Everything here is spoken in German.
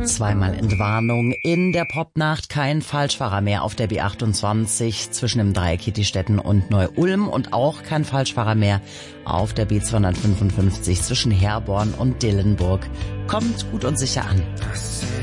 Zweimal Entwarnung in der Popnacht, kein Falschfahrer mehr auf der B28 zwischen dem Dreieck Kittistetten und Neu-Ulm und auch kein Falschfahrer mehr auf der B255 zwischen Herborn und Dillenburg. Kommt gut und sicher an.